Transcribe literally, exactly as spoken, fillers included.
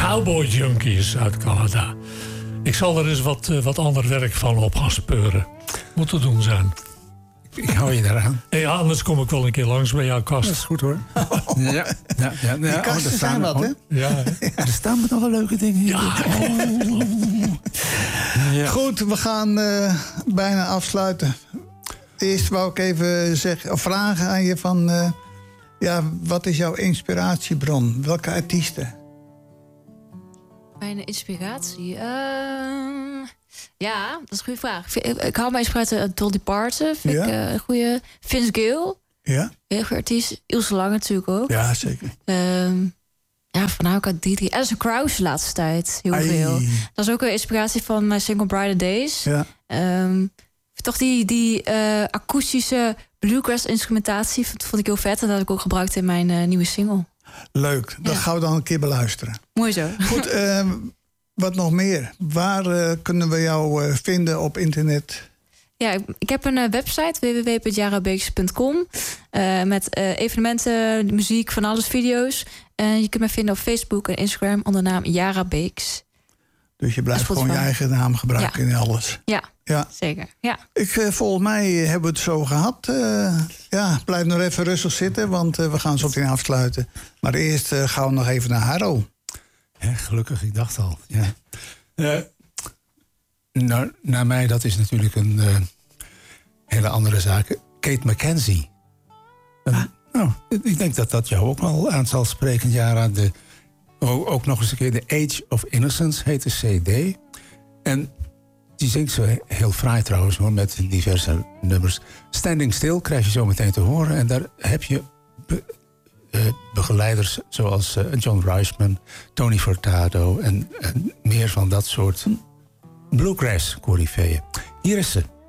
Cowboy Junkies uit Canada. Ik zal er eens wat, uh, wat ander werk van op gaan speuren. Moet te doen zijn. Ik hou je daaraan. Ja, anders kom ik wel een keer langs bij jouw kast. Dat is goed hoor. Ja, ja, ja, ja. Die kasten oh, zijn wat, hè? Ja, ja, er staan nog wel leuke dingen hier. Ja. Oh. Ja. Goed, we gaan uh, bijna afsluiten. Eerst wou ik even zeggen, of vragen aan je van... Uh, ja, wat is jouw inspiratiebron? Welke artiesten? Mijn inspiratie? Uh, ja, dat is een goede vraag. Ik, ik hou mijn inspiratie uit Dolly Parton. Vind ja. ik uh, een goede. Vince Gill. Ja. Heel goed artiest. Ilse Lange natuurlijk ook. Ja, zeker. Um, ja, voornamelijk uit die drie. Alison Krauss de laatste tijd. Heel Ai. veel. Dat is ook een inspiratie van mijn single Brighter Days. Ja. Um, toch die, die uh, akoestische bluegrass instrumentatie vond, vond ik heel vet. En dat heb ik ook gebruikt in mijn uh, nieuwe single. Leuk, dat ja. gaan we dan een keer beluisteren. Mooi zo. Goed, uh, wat nog meer? Waar uh, kunnen we jou uh, vinden op internet? Ja, ik, ik heb een uh, website, w w w punt jara beeks punt com. Uh, met uh, evenementen, muziek, van alles, video's. En je kunt me vinden op Facebook en Instagram onder de naam Jara Beeks. Dus je blijft gewoon je eigen naam gebruiken ja. in alles. Ja, ja. zeker. Ja. Ik, uh, volgens mij hebben we het zo gehad. Uh, ja, blijf nog even rustig zitten, want uh, we gaan zo meteen afsluiten. Maar eerst uh, gaan we nog even naar Harro. Ja, gelukkig, ik dacht al. Ja. Uh, naar, naar mij, dat is natuurlijk een uh, hele andere zaak. Kate McKenzie. Uh, ah. nou, ik denk dat dat jou ook wel aan zal spreken, Jara. De, ook nog eens een keer The Age of Innocence heet de C D. En die zingt zo heel fraai trouwens, hoor, met diverse nummers. Standing Still krijg je zo meteen te horen. En daar heb je be, uh, begeleiders zoals uh, John Reisman, Tony Furtado... En, en meer van dat soort bluegrass-coryfeeën. Hier is ze.